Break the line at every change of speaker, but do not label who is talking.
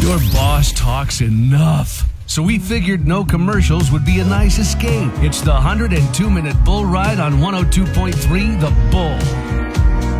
Your boss talks enough. So we figured no commercials would be a nice escape. It's the 102-minute bull ride on 102.3 The Bull.